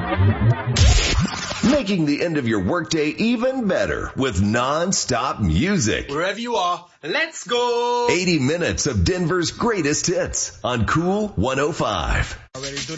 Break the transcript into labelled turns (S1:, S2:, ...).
S1: Making the end of your workday even better with non-stop music.
S2: Wherever you are, let's go!
S1: 80 minutes of Denver's greatest hits on Cool 105.